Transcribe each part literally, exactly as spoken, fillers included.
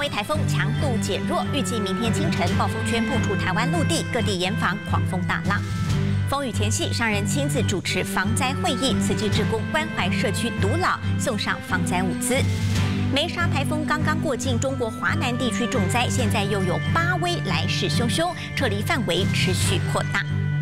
威台风强度减弱，预计明天清晨暴风圈碰触台湾陆地，各地严防狂风大浪。风雨前夕，商人亲自主持防灾会议，慈济志工关怀社区独老，送上防灾物资。梅沙台风刚刚过境中国华南地区重灾，现在又有巴威来势汹汹，撤离范围持续扩大。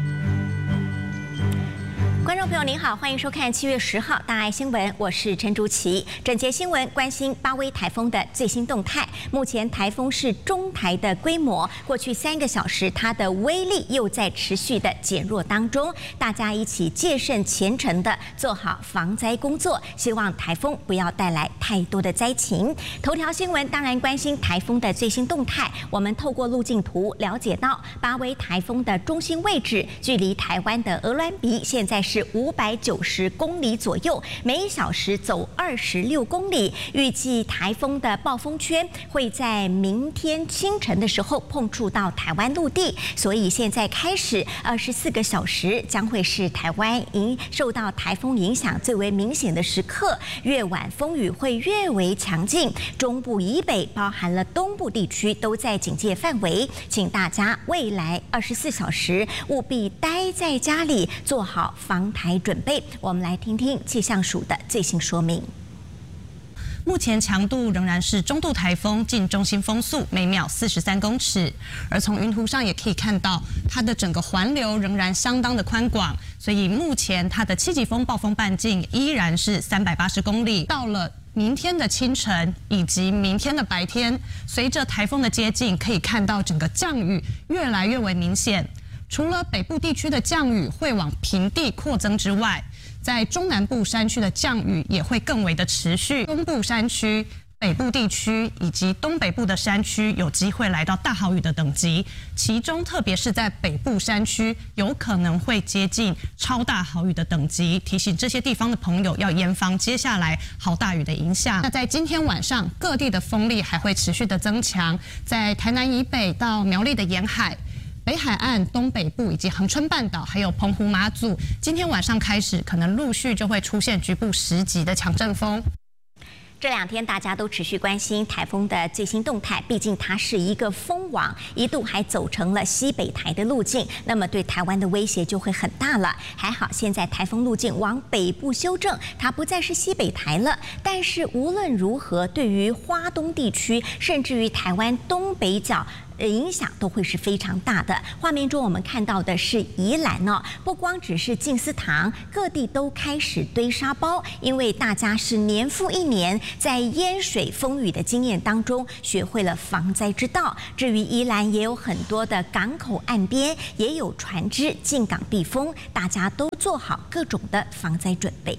观众朋友您好，欢迎收看七月十号大爱新闻，我是陈竹琪。整节新闻关心巴威台风的最新动态。目前台风是中台的规模，过去三个小时它的威力又在持续的减弱当中，大家一起戒慎虔诚的做好防灾工作，希望台风不要带来太多的灾情。头条新闻当然关心台风的最新动态，我们透过路径图了解到巴威台风的中心位置距离台湾的鹅銮鼻现在是五百九十公里左右，每小时走二十六公里。预计台风的暴风圈会在明天清晨的时候碰触到台湾陆地，所以现在开始二十四个小时将会是台湾影受到台风影响最为明显的时刻。越晚风雨会越为强劲，中部以北包含了东部地区都在警戒范围，请大家未来二十四小时务必待在家里，做好防台准备。我们来听听气象署的最新说明。 目前强度仍然是中度台风，近中心风速每秒四十三公尺。而从云图上也可以看到，它的整个环流仍然相当的宽广，所以目前它的七级风暴风半径依然是三百八十公里。到了明天的清晨以及明天的白天，随着台风的接近，可以看到整个降雨越来越为明显。除了北部地区的降雨会往平地扩增之外，在中南部山区的降雨也会更为的持续。东部山区、北部地区以及东北部的山区有机会来到大豪雨的等级，其中特别是在北部山区有可能会接近超大豪雨的等级，提醒这些地方的朋友要严防接下来豪大雨的影响。那在今天晚上，各地的风力还会持续的增强，在台南以北到苗栗的沿海、北海岸、东北部以及恒春半岛，还有澎湖、马祖，今天晚上开始，可能陆续就会出现局部十级的强阵风。 这两天大家都持续关心台风的最新动态，毕竟它是一个风网，一度还走成了西北台的路径，那么对台湾的威胁就会很大了。还好现在台风路径往北部修正，它不再是西北台了。但是无论如何，对于花东地区，甚至于台湾东北角，影响都会是非常大的。画面中我们看到的是宜兰哦，不光只是静思堂，各地都开始堆沙包，因为大家是年复一年在淹水风雨的经验当中学会了防灾之道。至于宜兰也有很多的港口岸边也有船只进港避风，大家都做好各种的防灾准备。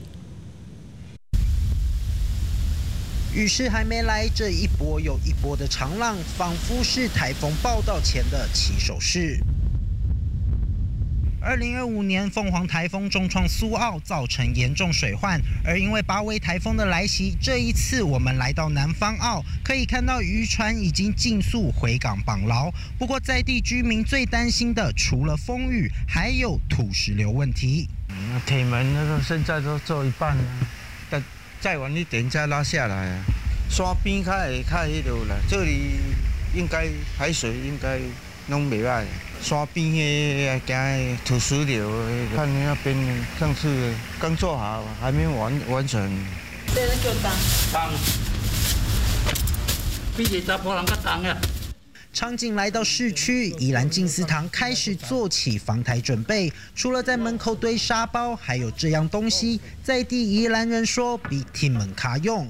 雨势还没来，这一波又一波的长浪，仿佛是台风报道前的起手式。二零二五年凤凰台风重创苏澳，造成严重水患。而因为巴威台风的来袭，这一次我们来到南方澳，可以看到渔船已经尽速回港绑牢。不过在地居民最担心的，除了风雨，还有土石流问题。 嗯，铁门那个现在都做一半了，但再晚一点再拉下来啊。山边较会较迄落啦，这里应该海水应该拢袂歹。山边的行土石流，看那边上次刚做好，还没完完成。 这个叫重重，比二十波人较重呀。 场景来到市区，宜兰静思堂开始做起防台准备。除了在门口堆沙包，还有这样东西，在地宜兰人说比铁门卡用。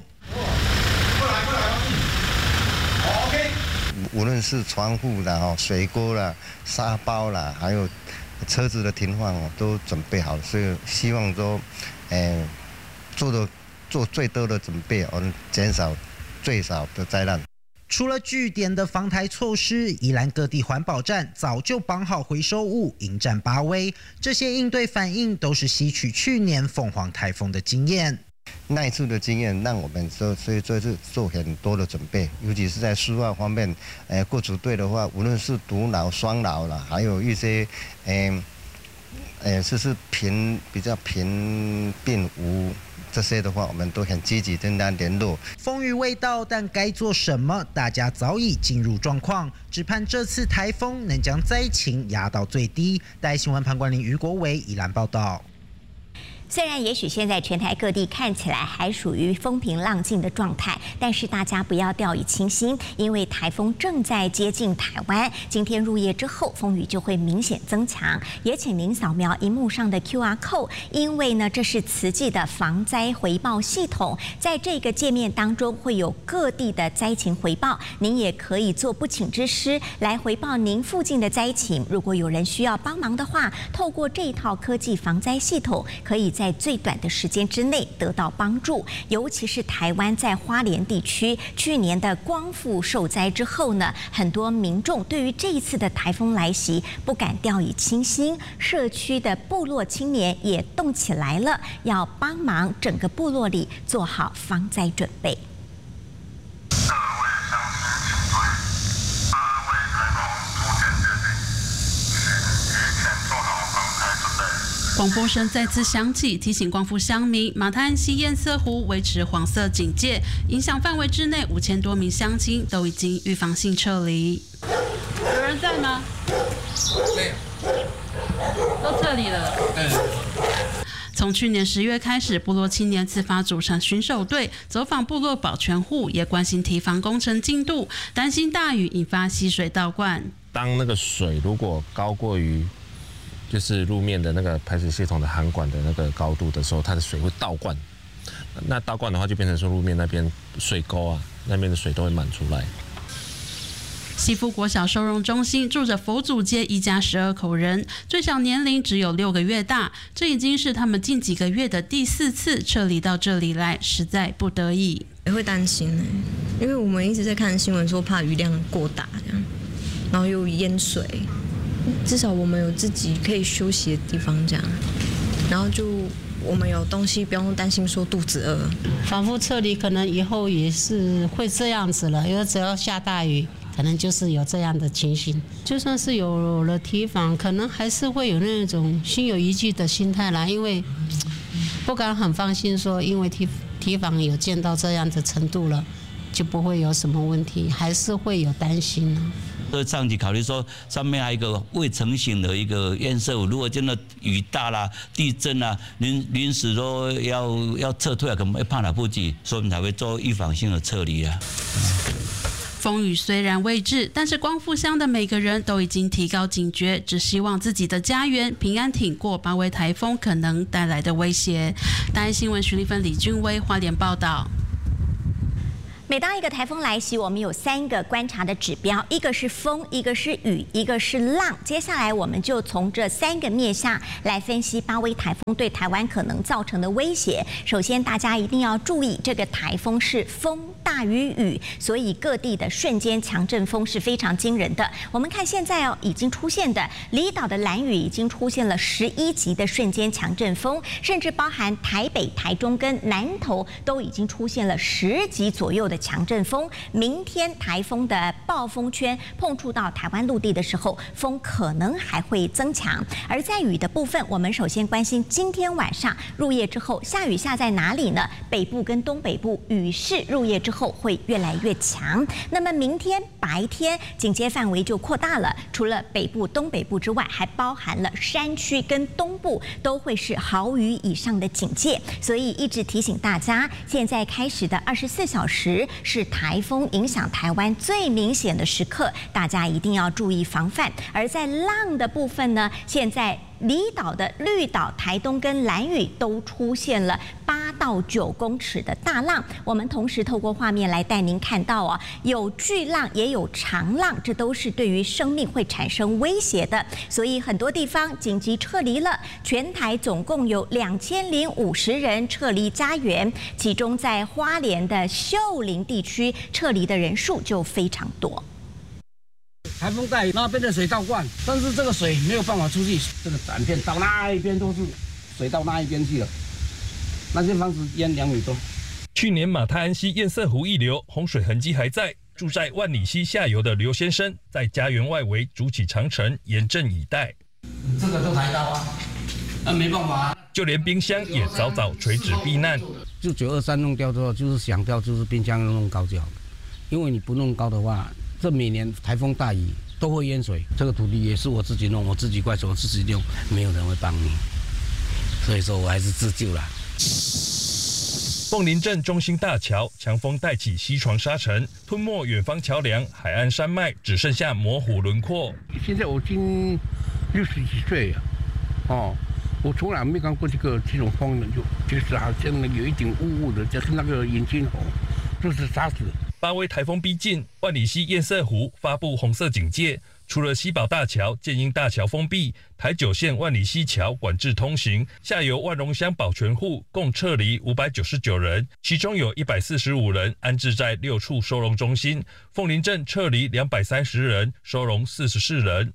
无论是窗户啦、哦水沟啦、沙包啦，还有车子的停放哦，都准备好了。所以希望说，诶、呃，做的做最多的准备，我们减少最少的灾难。 除了据点的防台措施，宜兰各地环保站早就绑好回收物，迎战巴威。这些应对反应都是吸取去年凤凰台风的经验。 那一次的经验让我们说，所以这次做很多的准备，尤其是在苏澳方面，呃，雇主队的话，无论是独老、双老啦，还有一些，呃，呃，就是平比较平并无这些的话，我们都很积极跟他联络。 风雨未到，但该做什么，大家早已进入状况，只盼这次台风能将灾情压到最低。带新闻潘冠霖、余国伟宜兰报道。 虽然也许现在全台各地看起来还属于风平浪静的状态，但是大家不要掉以轻心，因为台风正在接近台湾。今天入夜之后，风雨就会明显增强。也请您扫描荧幕上的 Q R code， 因为呢这是慈济的防灾回报系统，在这个界面当中会有各地的灾情回报，您也可以做不请之师来回报您附近的灾情。如果有人需要帮忙的话，透过这一套科技防灾系统，可以在最短的时间之内得到帮助。尤其是台湾在花莲地区去年的光复受灾之后呢，很多民众对于这一次的台风来袭不敢掉以轻心，社区的部落青年也动起来了，要帮忙整个部落里做好防灾准备。 广播声再次响起，提醒光复乡民，马太安溪堰塞湖维持黄色警戒，影响范围之内五千多名乡亲都已经预防性撤离。有人在吗？没有，都撤离了。嗯。从去年十月开始，部落青年自发组成巡守队，走访部落保全户，也关心堤防工程进度，担心大雨引发溪水倒灌。 当那个水如果高过于就是路面的那个排水系统的涵管的那个高度的时候，它的水会倒灌。那倒灌的话，就变成说路面那边水沟啊，那边的水都会满出来。 西富国小收容中心住着佛祖街一家十二口人，最小年龄只有六个月大，这已经是他们近几个月的第四次撤离到这里来，实在不得已。 也会担心呢，因为我们一直在看新闻说怕雨量过大这样，然后又淹水。至少我们有自己可以休息的地方，这样，然后就我们有东西，不用担心说肚子饿。 反复撤离，可能以后也是会这样子了，因为只要下大雨，可能就是有这样的情形。就算是有了堤防，可能还是会有那种心有余悸的心态啦，因为不敢很放心说，因为堤堤防有建到这样的程度了，就不会有什么问题，还是会有担心呢。 所以上级考虑说，上面还有一个未成型的一个堰塞湖，如果真的雨大啦、地震啊，临临时说要要撤退啊，可能会怕来不及，所以我们才会做预防性的撤离啊。 风雨虽然未至，但是光复乡的每个人都已经提高警觉，只希望自己的家园平安挺过八威台风可能带来的威胁。大安新闻徐丽芬、李俊威花莲报道。 每当一个台风来袭，我们有三个观察的指标，一个是风，一个是雨，一个是浪。接下来我们就从这三个面向来分析八威台风对台湾可能造成的威胁。首先，大家一定要注意，这个台风是风大于雨，所以各地的瞬间强阵风是非常惊人的。我们看现在哦，已经出现的离岛的兰屿已经出现了十一级的瞬间强阵风，甚至包含台北、台中跟南投都已经出现了十级左右的强阵风。明天台风的暴风圈碰触到台湾陆地的时候，风可能还会增强。而在雨的部分，我们首先关心今天晚上入夜之后下雨下在哪里呢？北部跟东北部雨势入夜之后会越来越强。那么明天白天警戒范围就扩大了，除了北部、东北部之外，还包含了山区跟东部都会是豪雨以上的警戒。所以一直提醒大家，现在开始的二十四小时是台风影响台湾最明显的时刻，大家一定要注意防范。而在浪的部分呢，现在离岛的绿岛、台东跟兰屿都出现了八到九公尺的大浪。我们同时透过画面来带您看到啊，有巨浪也有长浪，这都是对于生命会产生威胁的。所以很多地方紧急撤离了，全台总共有两千零五十人撤离家园，其中在花莲的秀林地区撤离的人数就非常多。 台风带那边的水倒灌，但是这个水没有办法出去，这个整片到那一边都是水到那一边去了，那些房子淹两米多。 去年马太安溪堰塞湖溢流，洪水痕迹还在。住在万里溪下游的刘先生，在家园外围筑起长城，严阵以待。 这个都抬高啊，那没办法、啊。 就连冰箱也早早垂直避难。 就九二三弄掉之后，就是想掉就是冰箱弄高就好了，因为你不弄高的话，这每年台风大雨都会淹水。这个土地也是我自己弄，我自己怪手，我自己用，没有人会帮你，所以说我还是自救啦。 凤林镇中心大桥强风带起西床沙尘，吞没远方桥梁，海岸山脉只剩下模糊轮廓。 现在我已经六十几岁了，哦，我从来没看过这个这种风的，就就是好像有一点雾雾的，就是那个眼睛红，就是沙子。 八威台风逼近，万里溪堰塞湖发布红色警戒。除了西宝大桥、建英大桥封闭，台九线万里溪桥管制通行，下游万荣乡保全户共撤离五百九十九人，其中有一百四十五人安置在六处收容中心。凤林镇撤离两百三十人，收容四十四人。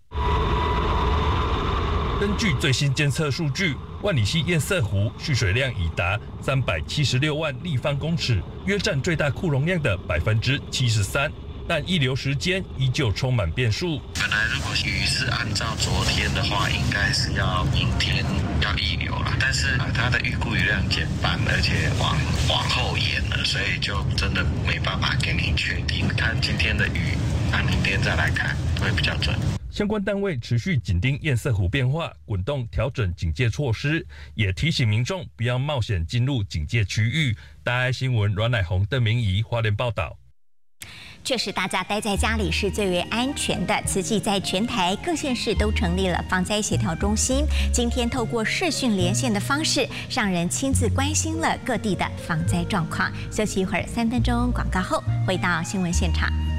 根据最新监测数据，万里溪堰塞湖蓄水量已达三百七十六万立方公尺，约占最大库容量的百分之七十三。但溢流时间依旧充满变数。 本来如果雨是按照昨天的话，应该是要明天要溢流了，但是啊，它的预估雨量减半，而且往往后延了，所以就真的没办法给你确定。看今天的雨，那明天再来看会比较准。 相关单位持续紧盯堰塞湖变化，滚动调整警戒措施，也提醒民众不要冒险进入警戒区域。大爱新闻阮乃宏、邓明仪花莲报道。 确实，大家待在家里是最为安全的。慈济在全台各县市都成立了防灾协调中心，今天透过视讯连线的方式，让人亲自关心了各地的防灾状况。休息一会儿，三分钟广告后回到新闻现场。